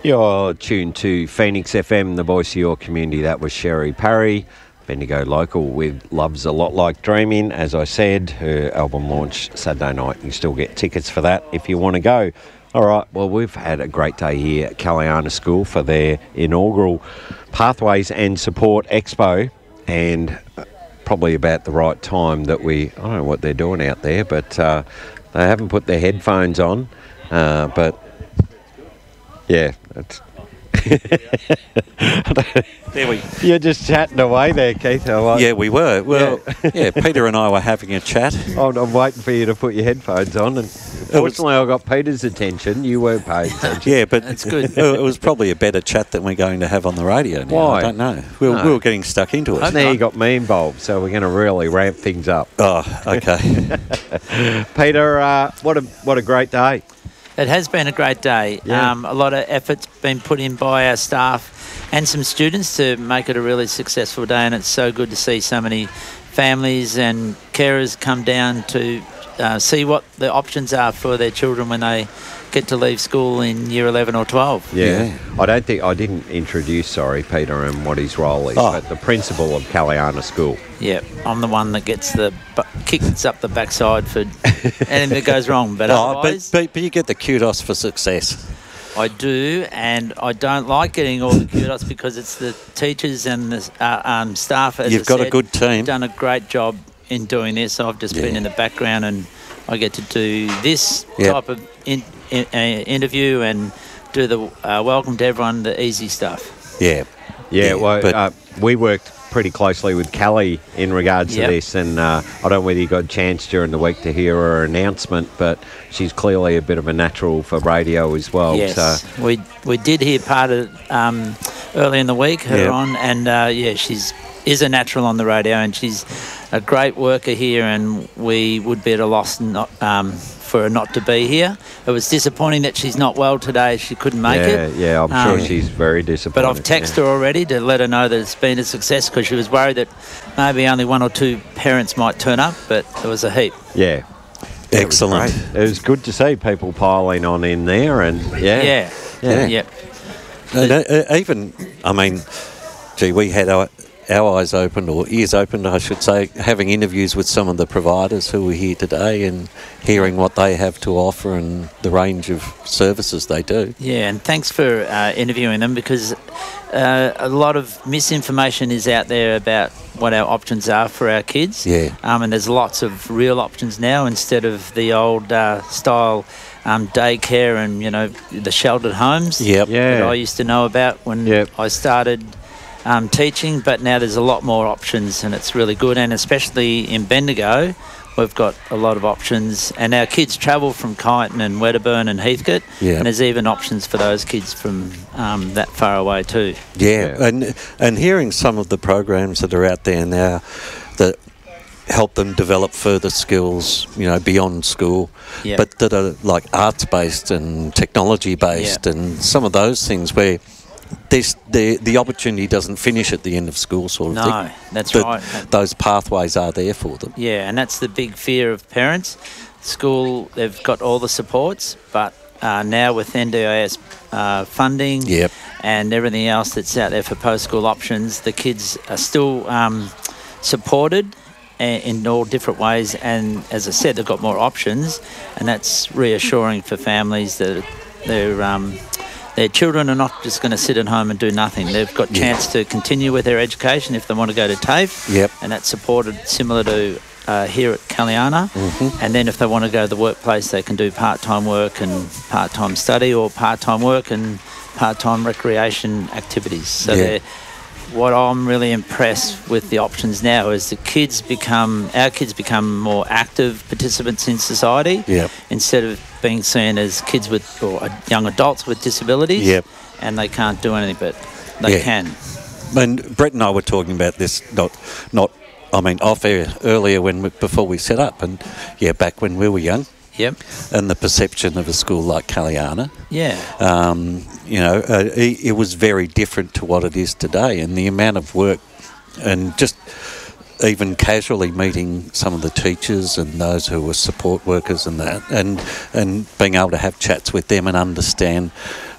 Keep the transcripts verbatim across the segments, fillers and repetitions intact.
You're tuned to Phoenix F M, the voice of your community. That was Sherry Parry, Bendigo local with Loves a Lot Like Dreaming. As I said, her album launched Saturday night. You can still get tickets for that if you want to go. All right, well, we've had a great day here at Caliana School for their inaugural Pathways and Support Expo, and probably about the right time that we, I don't know what they're doing out there, but uh, they haven't put their headphones on, uh, but yeah, that's... There we. You're just chatting away there, Keith. Like, yeah, we were. Well, yeah. yeah, Peter and I were having a chat. I'm, I'm waiting for you to put your headphones on, and fortunately, I got Peter's attention. You weren't paying attention. Yeah, but that's good. It was probably a better chat than we're going to have on the radio now. Why? I don't know. We were, No. we were getting stuck into it. And now you got me involved, so we're going to really ramp things up. Oh, okay. Peter, uh, what a what a great day. It has been a great day. Yeah. Um, a lot of effort's been put in by our staff and some students to make it a really successful day, and it's so good to see so many families and carers come down to uh, see what the options are for their children when they get to leave school in year eleven or twelve. Yeah. Yeah. I don't think I didn't introduce, sorry, Peter, and what his role is, Oh. but the principal of Caliana School. Yeah, I'm the one that gets the bu- kicks up the backside for anything that goes wrong. But Oh, otherwise, but, but, but you get the kudos for success. I do, and I don't like getting all the kudos because it's the teachers and the uh, um, staff. As You've I got a said, good team. Done a great job in doing this. I've just been Yeah. in the background, and I get to do this Yep. type of in, in, uh, interview and do the uh, welcome to everyone, the easy stuff. Yeah. Yeah, Yeah, well, but- uh, we worked pretty closely with Callie in regards Yep. to this, and uh, I don't know whether you got a chance during the week to hear her announcement, but she's clearly a bit of a natural for radio as well. Yes, So, we we did hear part of it um, early in the week, her Yep. on, and uh, yeah, she's is a natural on the radio, and she's a great worker here, and we would be at a loss not, um, for her not to be here. It was disappointing that she's not well today. She couldn't make yeah, it. yeah, I'm Um, sure she's very disappointed. But I've texted her already to let her know that it's been a success, because she was worried that maybe only one or two parents might turn up, but there was a heap. Yeah. Yeah, it was Excellent. great. It was good to see people piling on in there, and yeah. Yeah, Yeah. yeah. And, uh, uh, even, I mean, gee, we had our, our eyes opened, or ears opened, I should say, having interviews with some of the providers who were here today and hearing what they have to offer and the range of services they do. Yeah, and thanks for uh, interviewing them, because uh, a lot of misinformation is out there about what our options are for our kids. Yeah. Um, and there's lots of real options now instead of the old uh, style um, daycare and, you know, the sheltered homes Yep. Yeah. that I used to know about when Yep. I started um, teaching. But now there's a lot more options, and it's really good. And especially in Bendigo, we've got a lot of options, and our kids travel from Kyneton and Wedderburn and Heathcote, Yeah. and there's even options for those kids from um, that far away too. Yeah, Yeah. and and hearing some of the programs that are out there now that help them develop further skills, you know, beyond school, Yeah. but that are like arts-based and technology-based, Yeah. and some of those things where this the the opportunity doesn't finish at the end of school, sort of No, thing. that's That right. Those pathways are there for them. Yeah, and that's the big fear of parents. School, they've got all the supports, but uh, now with N D I S uh, funding Yep. and everything else that's out there for post-school options, the kids are still um, supported a- in all different ways. And as I said, they've got more options, and that's reassuring for families that they're... Um, Their children are not just going to sit at home and do nothing. They've got chance to continue with their education if they want to go to TAFE. Yep. And that's supported similar to uh, here at Caliana. Mm-hmm. And then if they want to go to the workplace, they can do part-time work and part-time study, or part-time work and part-time recreation activities. So Yeah. they're what I'm really impressed with the options now is the kids become, our kids become more active participants in society. Yep. Instead of being seen as kids with, or young adults with disabilities. Yep. And they can't do anything, but they Yeah. can. And Brett and I were talking about this, not, not, I mean, off air earlier when we, before we set up, and yeah, back when we were young, Yep. and the perception of a school like Caliana. Yeah. Um, you know, uh, it, it was very different to what it is today, and the amount of work, and just even casually meeting some of the teachers and those who were support workers and that, and and being able to have chats with them and understand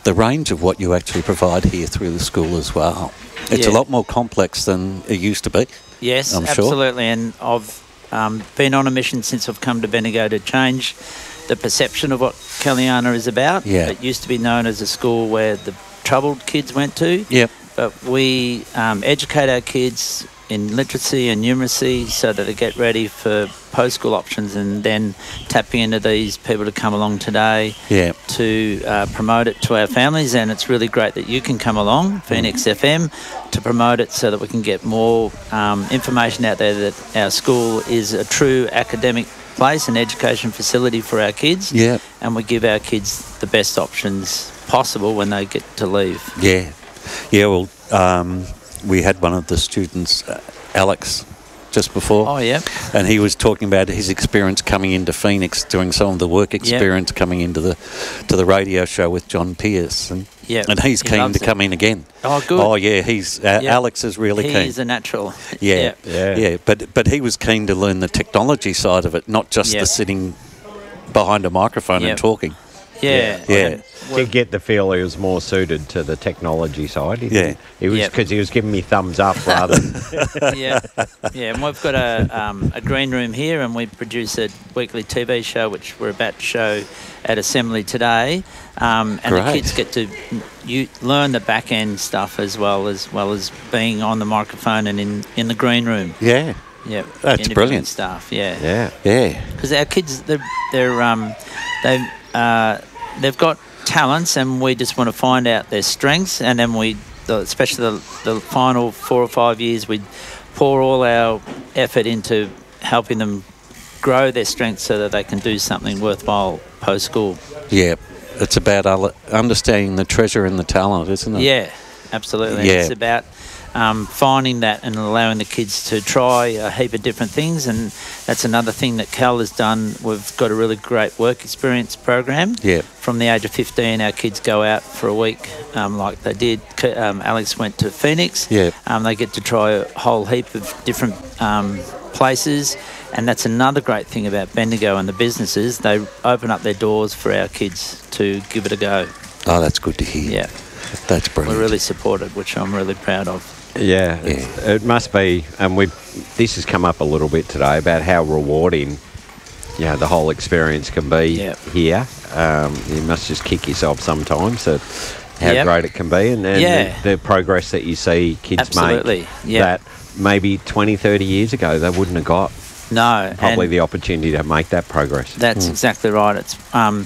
the range of what you actually provide here through the school as well. It's Yeah. a lot more complex than it used to be. Yes, I'm sure. absolutely. And I've um, been on a mission since I've come to Bendigo to change the perception of what Caliana is about. Yeah. It used to be known as a school where the troubled kids went to. Yep. But we um, educate our kids in literacy and numeracy so that they get ready for post-school options, and then tapping into these people to come along today Yeah. to uh, promote it to our families. And it's really great that you can come along, Phoenix F M, to promote it so that we can get more um, information out there that our school is a true academic place, an education facility for our kids. Yeah. And we give our kids the best options possible when they get to leave. Yeah. Yeah, well, um, we had one of the students, uh, Alex, just before. Oh, yeah. And he was talking about his experience coming into Phoenix, doing some of the work experience, coming into the to the radio show with John Pierce. And, Yeah, and he's he keen loves to it. come in again. Oh, good. Oh, yeah, he's uh, Yeah. Alex is really keen. He's a natural. Yeah, Yeah. yeah, But but he was keen to learn the technology side of it, not just Yeah. the sitting behind a microphone Yeah. and talking. Yeah. Yeah. And Did get the feel he was more suited to the technology side. He Yeah. didn't- He was Yep. because he was giving me thumbs up rather than yeah, yeah, and we've got a um, a green room here, and we produce a weekly T V show, which we're about to show at Assembly today. Um, and the Great. kids get to you learn the back end stuff as well as well as being on the microphone and in, in the green room. Yeah, Yeah, That's interviewing brilliant. stuff. Yeah, yeah. yeah, because our kids they're, they're um they uh, they've got talents, and we just want to find out their strengths, and then we the, especially the, the final four or five years we pour all our effort into helping them grow their strengths so that they can do something worthwhile post school. yeah. It's about ul- understanding the treasure and the talent, isn't it? Yeah, absolutely. And Yeah. It's about um, finding that and allowing the kids to try a heap of different things, and that's another thing that Cal has done. We've got a really great work experience program. Yeah. From the age of fifteen, our kids go out for a week, um, like they did. K- Um, Alex went to Phoenix. Yeah. Um, they get to try a whole heap of different um, places, and that's another great thing about Bendigo and the businesses. They open up their doors for our kids to give it a go. Oh, that's good to hear. Yeah. That's brilliant. We're really supported, which I'm really proud of. Yeah, Yeah. it's- it must be, and we. This has come up a little bit today about how rewarding, you know, the whole experience can be Yeah. here. Um, you must just kick yourself sometimes at how Yep. great it can be, and, and Yeah. the, the progress that you see kids Absolutely, make. yeah. That maybe twenty, thirty years ago they wouldn't have got No, probably and the opportunity to make that progress. that's exactly right. It's um,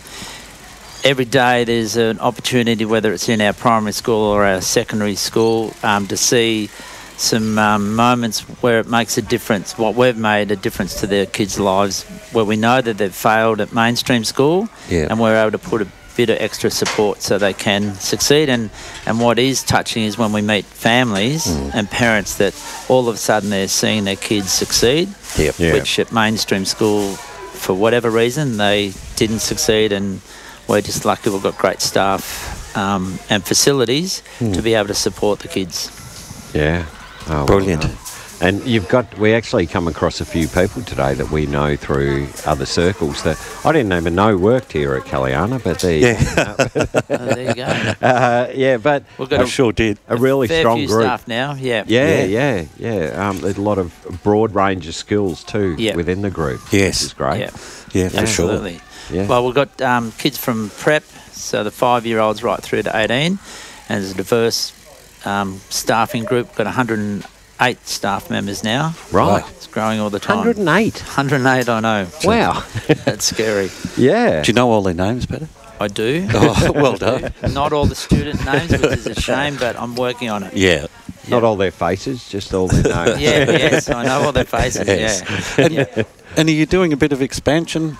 every day there's an opportunity, whether it's in our primary school or our secondary school, um, to see some um, moments where it makes a difference. What we've made a difference to their kids' lives, where we know that they've failed at mainstream school, Yeah. and we're able to put a bit of extra support so they can succeed. And and what is touching is when we meet families and parents that all of a sudden they're seeing their kids succeed, Yep. Yeah. which at mainstream school, for whatever reason, they didn't succeed. And we're just lucky we've got great staff um, and facilities to be able to support the kids. Yeah. Oh, well Brilliant. done. And you've got, we actually come across a few people today that we know through other circles that I didn't even know worked here at Caliana, but they, Yeah. Oh, there you go. uh, yeah, but We've got I a, sure did. a really fair strong few group. staff now. Yeah. Yeah, Yeah. yeah, yeah. Um, there's a lot of broad range of skills too Yeah. within the group. Yes. Which is great. Yeah. Yeah, for sure. Absolutely. Yeah. Well, we've got um, kids from prep, so the five-year-olds right through to eighteen, and there's a diverse um, staffing group. We've got one hundred eight staff members now. Right. It's growing all the time. one hundred eight. one hundred eight, I know. Wow. That's scary. Yeah. Do you know all their names, Peter? I do. Oh, well I do. done. Not all the student names, which is a shame, but I'm working on it. Yeah. Not all their faces, just all their names. Yeah, yes, I know all their faces, Yes. yeah. yeah. And are you doing a bit of expansion?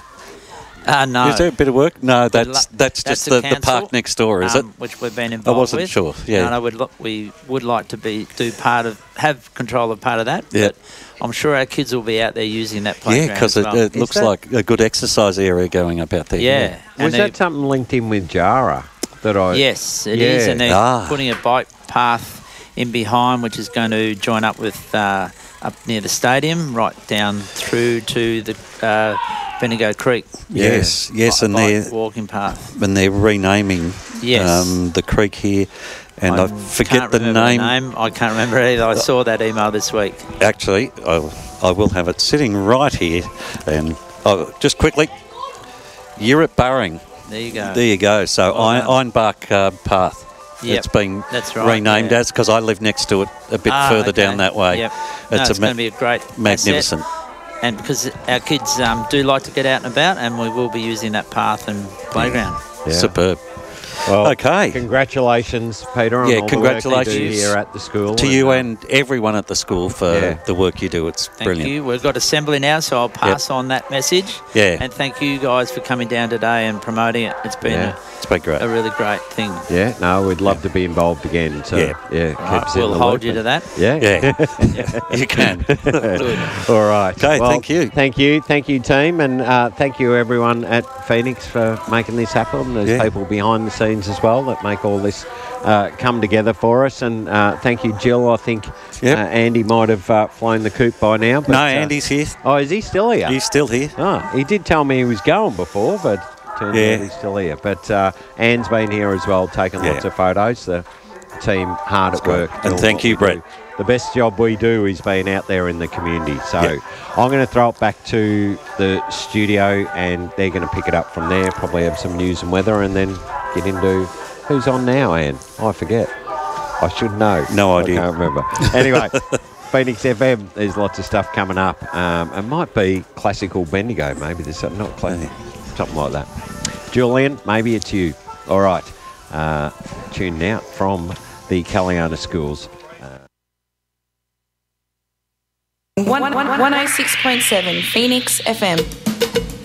Uh, no. Is there a bit of work? No, that's lo- that's that's just the the, the council, park next door, is um, it? Which we've been involved wasn't with. sure, yeah. No, no, we'd lo- we would like to be do part of have control of part of that. Yeah. But I'm sure our kids will be out there using that playground. Yeah, because as it, well. it looks that- like a good exercise area going up out there. yeah. And Was they- that something linked in with Jara that I? Yes, it is, Yeah. and they're Ah. putting a bike path in behind, which is going to join up with uh, up near the stadium, right down through to the uh, Bendigo Creek. Yes, yes, Bi- and bike they're walking path. and they're renaming Yes. um, the creek here, and I, I forget can't the remember name. name. I can't remember either. I saw that email this week. Actually, I, I will have it sitting right here. And oh, just quickly, you're at Burring. There you go. There you go. So Well Iron, done. Ironbark uh, Path. Yep, It's been that's right, renamed yeah. as, because I live next to it a bit Ah, further okay. down that way. Yep. No, It's, it's a ma- going to be a great magnificent. asset. And because our kids um, do like to get out and about, and we will be using that path and playground. Yeah. Superb. Well, Okay. Congratulations, Peter, on Yeah, all the work congratulations you do here at the school. To you uh, and everyone at the school for Yeah. the work you do. It's Thank brilliant. you. We've got assembly now, so I'll pass on that message. Yeah. And thank you guys for coming down today and promoting it. It's been Yeah. It's been great. a, a really great thing. Yeah, no, we'd love to be involved again. So, Yeah. yeah, Right, keep us in we'll the hold loop you and- to that. Yeah. Yeah, you can. Good. All right. Okay, Well, thank you. Thank you. Thank you, team. And uh, thank you, everyone at Phoenix, for making this happen. There's Yeah. people behind the scenes as well that make all this uh, come together for us. And uh, thank you, Jill. I think Yep. uh, Andy might have uh, flown the coop by now. But, No, uh, Andy's here. oh, is he still here? He's still here. Oh, he did tell me he was going before, but turns Yeah. out he's still here. But uh, Anne's been here as well, taking Yeah. lots of photos. The team hard at work. And doing thank what you, we Brett. do. The best job we do is being out there in the community. So Yeah. I'm going to throw it back to the studio, and they're going to pick it up from there, probably have some news and weather, and then get into who's on now, Anne. I forget. I should know. No idea. I can't remember. Anyway, Phoenix F M, there's lots of stuff coming up. Um, it might be classical Bendigo, maybe there's something, not classic, something like that. Julian, maybe it's you. All right. Uh, tune out from the Caliana schools. one oh six point seven Phoenix F M.